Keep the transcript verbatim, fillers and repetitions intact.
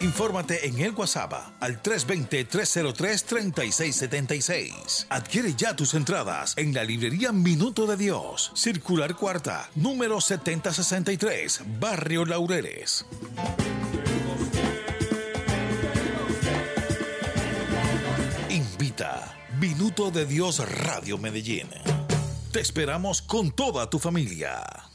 Infórmate en el WhatsApp al tres dos cero, tres cero tres, tres seis siete seis. Adquiere ya tus entradas en la librería Minuto de Dios, Circular Cuarta, número setenta sesenta y tres, Barrio Laureles. Invita Minuto de Dios Radio Medellín. Te esperamos con toda tu familia.